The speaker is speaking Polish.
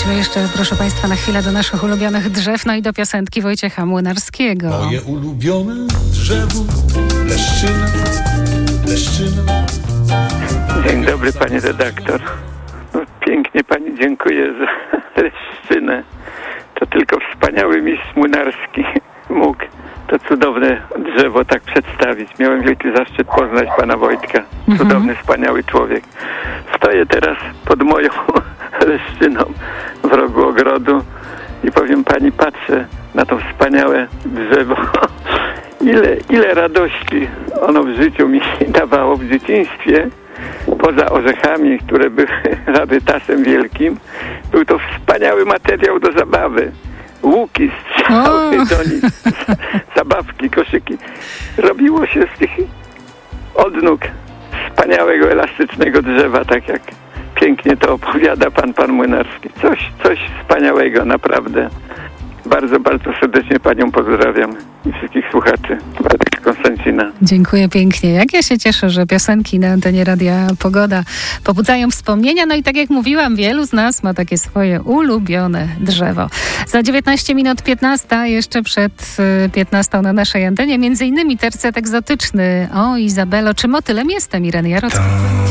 Wróćmy jeszcze, proszę Państwa, na chwilę do naszych ulubionych drzew, no i do piosenki Wojciecha Młynarskiego. Moje ulubione drzewo, leszczyna, leszczyna. Dzień dobry, pani redaktor. No, pięknie pani dziękuję za leszczynę. To tylko wspaniały mistrz Młynarski mógł to cudowne drzewo tak przedstawić. Miałem wielki zaszczyt poznać pana Wojtka. Cudowny, wspaniały człowiek. Stoję teraz pod moją leszczyną w rogu ogrodu i powiem pani, patrzę na to wspaniałe drzewo. Ile radości ono w życiu mi dawało w dzieciństwie. Poza orzechami, które były rarytasem wielkim, był to wspaniały materiał do zabawy. Łuki, strzały, zabawki, koszyki. Robiło się z tych odnóg wspaniałego, elastycznego drzewa, tak jak pięknie to opowiada pan Młynarski. Coś wspaniałego, naprawdę. Bardzo, bardzo serdecznie panią pozdrawiam i wszystkich słuchaczy. Władek Konstancina. Dziękuję pięknie. Jak ja się cieszę, że piosenki na antenie Radia Pogoda pobudzają wspomnienia. No i tak jak mówiłam, wielu z nas ma takie swoje ulubione drzewo. Za 19 minut 15, jeszcze przed 15 na naszej antenie, między innymi tercet egzotyczny. O, Izabelo, czy motylem jestem? Ireny Jarocki.